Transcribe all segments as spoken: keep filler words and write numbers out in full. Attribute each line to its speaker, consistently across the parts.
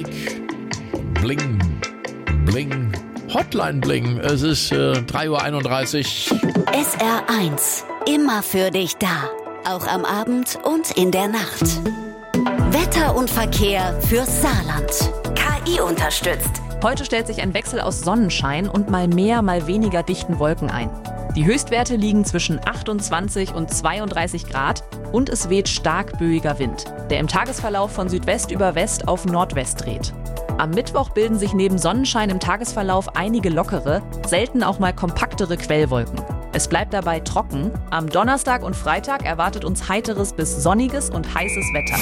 Speaker 1: Mike. Bling, bling, Hotline bling. Es ist äh, drei Uhr einunddreißig.
Speaker 2: S R eins. Immer für dich da. Auch am Abend und in der Nacht. Wetter und Verkehr fürs Saarland. K I unterstützt.
Speaker 3: Heute stellt sich ein Wechsel aus Sonnenschein und mal mehr, mal weniger dichten Wolken ein. Die Höchstwerte liegen zwischen achtundzwanzig und zweiunddreißig Grad und es weht stark böiger Wind, der im Tagesverlauf von Südwest über West auf Nordwest dreht. Am Mittwoch bilden sich neben Sonnenschein im Tagesverlauf einige lockere, selten auch mal kompaktere Quellwolken. Es bleibt dabei trocken. Am Donnerstag und Freitag erwartet uns heiteres bis sonniges und heißes Wetter.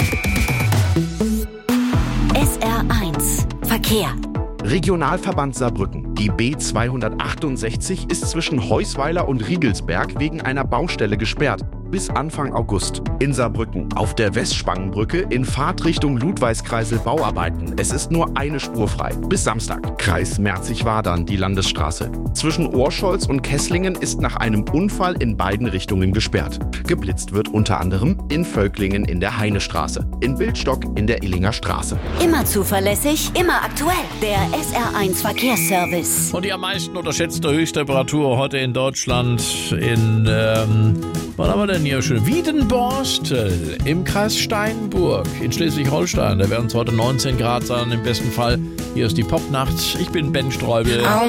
Speaker 2: S R eins. Verkehr.
Speaker 4: Regionalverband Saarbrücken. Die B zweihundertachtundsechzig ist zwischen Heusweiler und Riegelsberg wegen einer Baustelle gesperrt. Bis Anfang August. In Saarbrücken auf der Westspangenbrücke in Fahrtrichtung Ludwigskreisel Bauarbeiten. Es ist nur eine Spur frei. Bis Samstag. Kreis Merzig-Wadern, die Landesstraße. Zwischen Orscholz und Kesslingen ist nach einem Unfall in beiden Richtungen gesperrt. Geblitzt wird unter anderem in Völklingen in der Heinestraße, in Bildstock in der Illinger Straße.
Speaker 2: Immer zuverlässig, immer aktuell. Der S R eins Verkehrsservice.
Speaker 1: Und die am meisten unterschätzte Höchsttemperatur heute in Deutschland in, ähm, was haben wir denn hier schön? Wiedenborstel im Kreis Steinburg in Schleswig-Holstein. Da werden es heute neunzehn Grad sein, im besten Fall. Hier ist die Popnacht. Ich bin Ben Streubel.